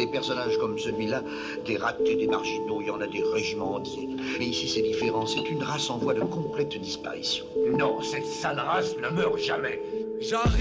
Des personnages comme celui-là, des ratés, des marginaux, il y en a des régiments entiers. Mais ici, c'est différent. C'est une race en voie de complète disparition. Non, cette sale race ne meurt jamais. J'arrive